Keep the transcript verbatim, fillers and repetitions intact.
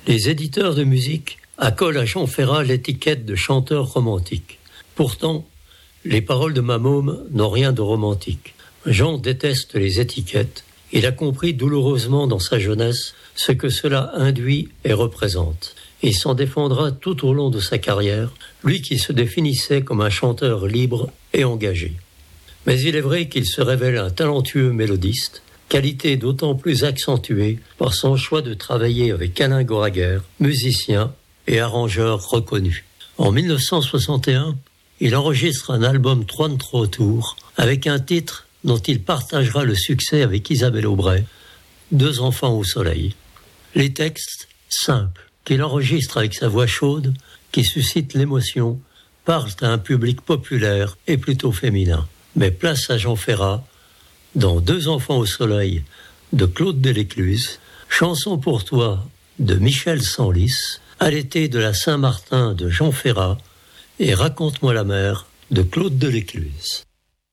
Les éditeurs de musique accolent à Jean Ferrat l'étiquette de chanteur romantique. Pourtant, les paroles de Ma Môme n'ont rien de romantique. Jean déteste les étiquettes. Il a compris douloureusement dans sa jeunesse ce que cela induit et représente. Il s'en défendra tout au long de sa carrière, lui qui se définissait comme un chanteur libre et engagé. Mais il est vrai qu'il se révèle un talentueux mélodiste, qualité d'autant plus accentuée par son choix de travailler avec Alain Goraguer, musicien et arrangeur reconnu. En dix-neuf cent soixante et un, il enregistre un album trois de trois tours avec un titre dont il partagera le succès avec Isabelle Aubray, Deux enfants au soleil. Les textes, simples, qu'il enregistre avec sa voix chaude, qui suscite l'émotion, parlent à un public populaire et plutôt féminin. Mais place à Jean Ferrat, dans Deux enfants au soleil de Claude Delécluze, Chanson pour toi de Michel Senlis, À l'été de la Saint-Martin de Jean Ferrat et Raconte-moi la mer de Claude Delécluze.